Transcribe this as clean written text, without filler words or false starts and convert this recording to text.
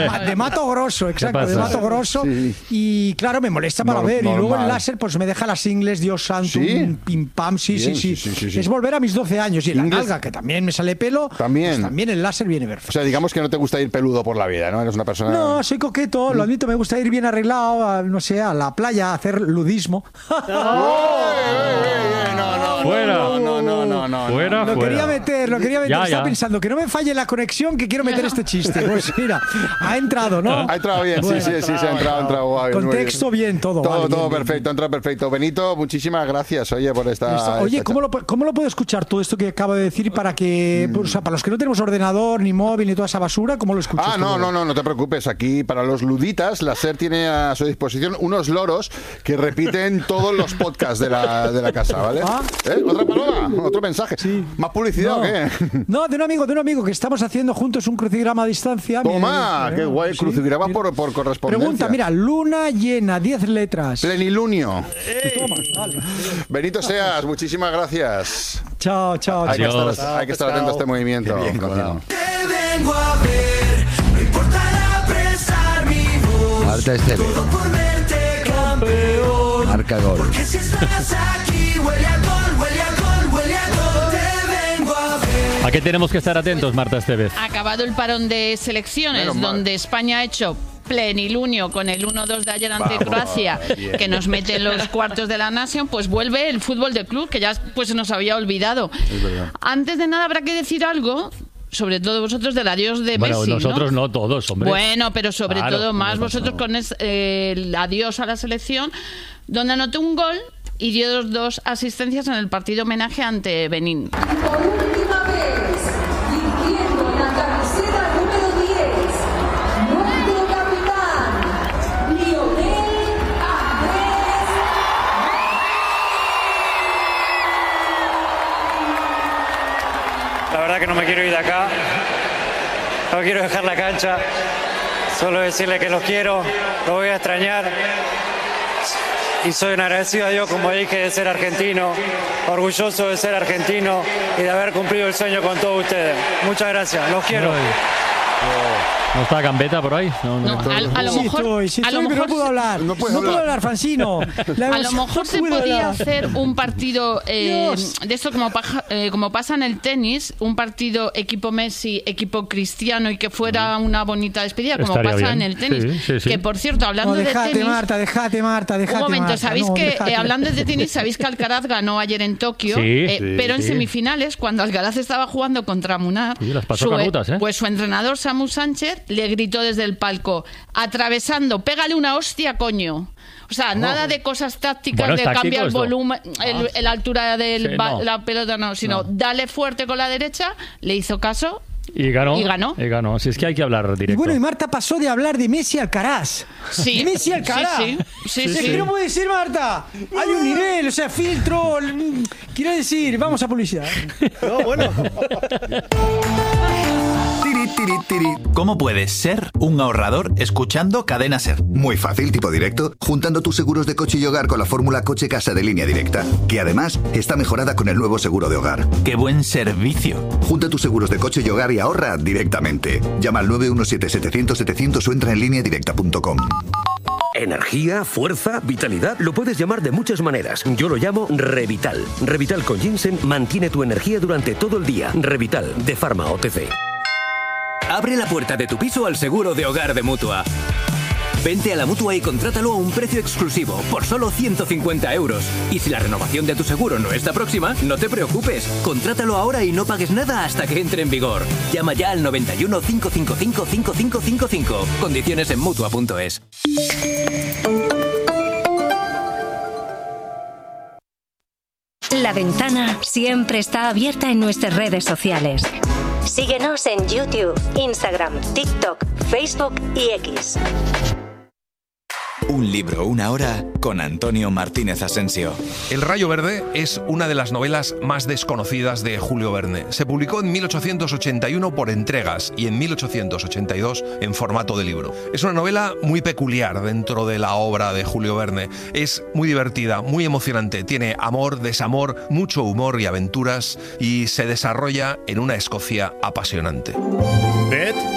De Mato Grosso, exacto, de Mato Grosso. Sí. Y claro, me molesta para ver. Y luego el láser pues me deja las ingles, Dios santo, pim pam, sí. Es volver a mis 12 años. Y la nalga, que también me sale pelo, también. Pues también el láser viene perfecto. O sea, digamos que no te gusta ir peludo por la vida, ¿no? Eres una persona... No, soy coqueto, lo admito, me gusta ir bien arreglado, no sé, a la playa a hacer ludismo. Fuera. Lo quería meter. Estaba pensando que no me falle la conexión, que quiero meter este chiste. Pues mira, ha entrado, ¿no? Ha entrado bien, sí, se ha entrado. Contexto bien, todo. Todo perfecto, ha entrado perfecto. Benito, muchísimas gracias, por esta... Oye, ¿cómo lo puedo escuchar todo esto que acabo de decir para que, o sea, para los que no tenemos ordenador, ni móvil, ni toda esa basura, ¿cómo lo escuchas? No te preocupes. Aquí, para los luditas, la SER tiene a su disposición unos loros que repiten todos los podcasts de la casa, ¿vale? ¿Otra paloma? ¿Otro mensaje? Sí. ¿Más publicidad o qué? No, de un amigo que estamos haciendo juntos un crucigrama a distancia. ¡Toma! ¡Qué guay! Crucigrama por correspondencia. Pregunta, mira, luna llena, 10 letras. Plenilunio. Toma, vale. Benito Seas, muchísimas gracias. Chao. Hay que estar atento a este movimiento. Te vengo a ver, no importa apresar mi voz. Marta Esteve. Todo por verte campeón. Marca gol. Porque si estás aquí, huele a gol, huele a gol, huele a gol. Te vengo a ver. ¿A qué tenemos que estar atentos, Marta Estevez? Acabado el parón de selecciones, donde España ha hecho plenilunio con el 1-2 de ayer ante Croacia, que nos mete en los cuartos de la Nation, pues vuelve el fútbol de club, que ya pues se nos había olvidado. Antes de nada habrá que decir algo, sobre todo vosotros, del adiós de Messi. Bueno, nosotros no todos, hombre. Bueno, pero sobre todo más vosotros con el adiós a la selección, donde anotó un gol y dio 2 asistencias en el partido homenaje ante Benín. Por última vez, vistiendo la camiseta número 10, nuestro capitán, Lionel Andrés. La verdad que no me quiero ir de acá, no quiero dejar la cancha, solo decirle que los quiero, los voy a extrañar. Y soy un agradecido a Dios, como dije, de ser argentino, orgulloso de ser argentino y de haber cumplido el sueño con todos ustedes. Muchas gracias, los quiero. ¿No está Gambetta por ahí? A lo mejor no puedo hablar. No puedo hablar, Francino. A lo mejor se podría hacer un partido de esto como pasa en el tenis, un partido equipo Messi, equipo Cristiano, y que fuera una bonita despedida, como estaría pasa bien. en el tenis. Sí. Que por cierto, hablando de tenis... Déjate, Marta. Un momento, Marta, ¿sabéis hablando de tenis, sabéis que Alcaraz ganó ayer en Tokio? Pero en semifinales, cuando Alcaraz estaba jugando contra Munar, las pasó canutas, pues su entrenador Samu Sánchez le gritó desde el palco, atravesando, pégale una hostia, coño. O sea, nada de cosas tácticas, de cambiar el volumen, la altura de la pelota, no, sino dale fuerte con la derecha, le hizo caso. Y ganó. Así es que hay que hablar directo. Y bueno, y Marta pasó de hablar de Messi a Alcaraz. Sí. Messi a Alcaraz. Sí. ¿Qué no puede decir, Marta? Hay un nivel, o sea, filtro. Quiero decir, vamos a publicidad. No, bueno. ¿Cómo puedes ser un ahorrador escuchando Cadena Ser? Muy fácil, tipo directo, juntando tus seguros de coche y hogar con la fórmula Coche Casa de Línea Directa, que además está mejorada con el nuevo seguro de hogar. ¡Qué buen servicio! Junta tus seguros de coche y hogar y ahorra directamente. Llama al 917-700-700 o entra en lineadirecta.com. Energía, fuerza, vitalidad, lo puedes llamar de muchas maneras. Yo lo llamo Revital. Revital con ginseng mantiene tu energía durante todo el día. Revital, de Pharma OTC. Abre la puerta de tu piso al seguro de hogar de Mutua. Vente a la Mutua y contrátalo a un precio exclusivo, por solo 150 €. Y si la renovación de tu seguro no está próxima, no te preocupes. Contrátalo ahora y no pagues nada hasta que entre en vigor. Llama ya al 91 555 5555. Condiciones en Mutua.es. La ventana siempre está abierta en nuestras redes sociales. Síguenos en YouTube, Instagram, TikTok, Facebook y X. Un libro, una hora, con Antonio Martínez Asensio. El Rayo Verde es una de las novelas más desconocidas de Julio Verne. Se publicó en 1881 por entregas y en 1882 en formato de libro. Es una novela muy peculiar dentro de la obra de Julio Verne. Es muy divertida, muy emocionante. Tiene amor, desamor, mucho humor y aventuras y se desarrolla en una Escocia apasionante. Bet